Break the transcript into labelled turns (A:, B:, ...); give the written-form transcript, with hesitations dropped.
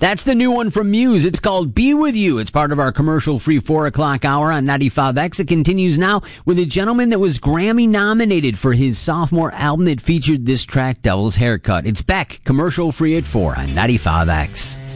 A: That's the new one from Muse. It's called Be With You. It's part of our commercial-free 4 o'clock hour on 95X. It continues now with a gentleman that was Grammy nominated for his sophomore album that featured this track, Devil's Haircut. It's Beck, commercial-free at 4 on 95X.